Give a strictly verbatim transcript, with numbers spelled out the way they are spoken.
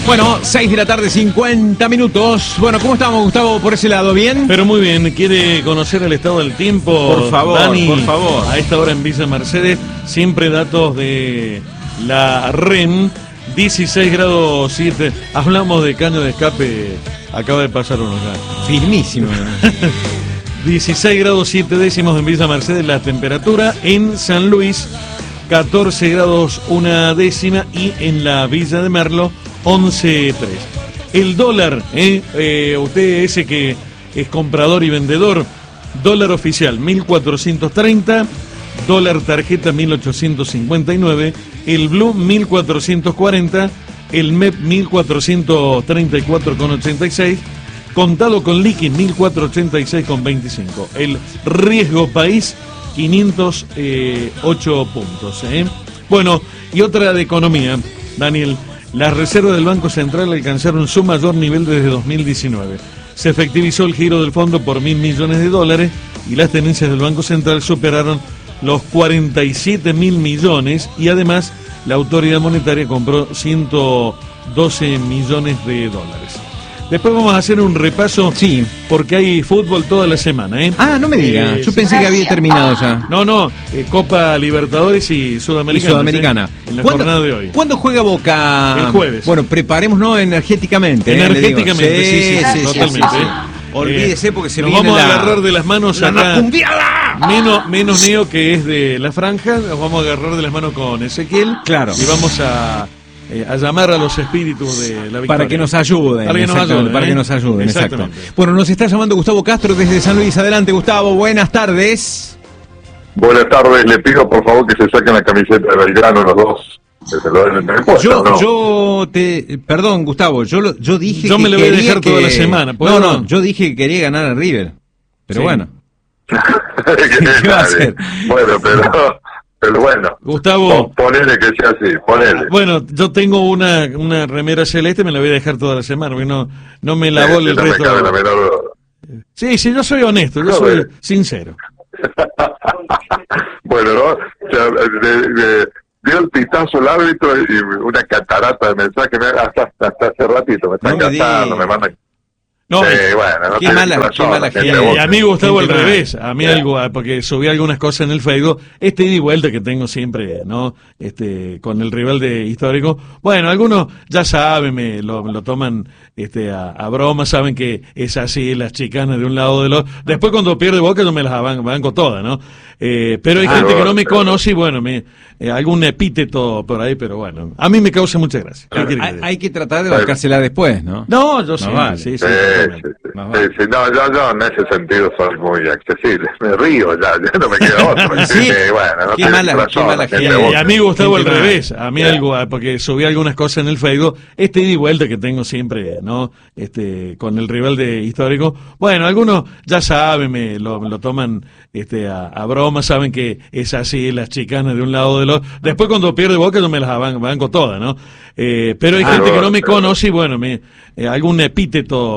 Bueno, seis de la tarde, cincuenta minutos. Bueno, ¿cómo estamos, Gustavo, por ese lado? ¿Bien? Pero muy bien. ¿Quiere conocer el estado del tiempo? Por favor, Dani, por favor. A esta hora en Villa Mercedes, siempre datos de la R E N, dieciséis grados siete. Hablamos de caño de escape, acaba de pasar uno ya. Firmísimo. dieciséis grados siete décimos en Villa Mercedes la temperatura. En San Luis, catorce grados una décima. Y en la Villa de Merlo, once tres. El dólar, ¿eh? Eh, usted ese que es comprador y vendedor, dólar oficial mil cuatrocientos treinta, dólar tarjeta mil ochocientos cincuenta y nueve, el blue mil cuatrocientos cuarenta, el M E P mil cuatrocientos treinta y cuatro con ochenta y seis, contado con liqui mil cuatrocientos ochenta y seis con veinticinco. El riesgo país quinientos ocho puntos. ¿eh? Bueno, y otra de economía, Daniel. Las reservas del Banco Central alcanzaron su mayor nivel desde dos mil diecinueve. Se efectivizó el giro del fondo por mil millones de dólares y las tenencias del Banco Central superaron los cuarenta y siete mil millones y además la autoridad monetaria compró ciento doce millones de dólares. Después vamos a hacer un repaso, sí, porque hay fútbol toda la semana, ¿eh? Ah, no me diga, eh, yo sí. pensé que había terminado ya. No, no, eh, Copa Libertadores y Sudamericana. Y Sudamericana. ¿eh? En la jornada de hoy. ¿Cuándo juega Boca? El jueves. Bueno, preparémonos energéticamente. Energéticamente, ¿eh? sí, sí, sí, sí, totalmente. sí, sí. ¿eh? Olvídese porque se nos viene vamos la... a agarrar de las manos la acá. macumbiada. Menos, menos Neo, que es de la franja, nos vamos a agarrar de las manos con Ezequiel. Claro. Y vamos a... Eh, a llamar a los espíritus de la victoria. Para que nos ayuden. Para que nos ayuden. Para ¿eh? que nos ayuden, exacto. Exactamente. Bueno, nos está llamando Gustavo Castro desde San Luis. Adelante, Gustavo, buenas tardes. Buenas tardes, le pido por favor que se saquen la camiseta de Belgrano los dos. Desde lo del puesto, Yo, ¿no? yo te, perdón, Gustavo, yo lo, yo dije yo que me lo voy a quería dejar que... toda la semana. No, no, yo dije que quería ganar a River, pero sí. bueno. ¿Qué va a hacer? Bueno, pero, pero bueno. Gustavo, ponele que sea así, ponele. bueno, yo tengo una, una remera celeste, me la voy a dejar toda la semana, porque no, no me lavó Eh, el no resto. me cabe la menor duda. Sí, sí, yo soy honesto, yo No, soy eh. sincero. Bueno, ¿no? O sea, de, de, dio el pitazo el árbitro y una catarata de mensajes. Me- Hasta, hasta hace ratito me están No me gastando, digas. me mandan. No, Sí, bueno, no qué tienen mala- razón, qué mala la gente gente. Y vos. a mí Gustavo al Gente mal. revés, a mí Ya. algo, porque subí algunas cosas en el Facebook, este ida y vuelta que tengo siempre, ¿no? Este, con el rival de histórico. Bueno, algunos ya saben, me lo, me lo toman este a, a broma, saben que es así, las chicanas de un lado o del otro. Después cuando pierde Boca yo me las ban- banco todas, ¿no? Eh, pero hay Ah, gente que no, no me pero- conoce y bueno, me, eh, algún epíteto por ahí, pero bueno, a mí me causa mucha gracia. ¿Qué quiere que Hay, diga? hay que tratar de bancársela después, ¿no? No, yo sí, vale. sí, sí, Sí, totalmente. sí, sí. Más Sí, vale. sí, no, yo, yo en ese sentido soy muy accesible. Me río ya, ya no me queda otro. Sí. Sí, bueno, no Qué tienen mala- razón, qué mala la gente gente. vos. Y a mí Gustavo al Gente mal. revés, a mí Ya. algo, ah, porque subí algunas cosas en el Facebook, este ida y vuelta que tengo siempre, ¿no? Este, con el rival de histórico. Bueno, algunos ya saben, me lo, me lo toman este a, a broma, saben que es así, las chicanas de un lado o del otro. Después cuando pierde Boca yo me las ban- banco todas, ¿no? Eh, pero hay Ah, gente que no me pero- conoce y bueno, me, eh, algún epíteto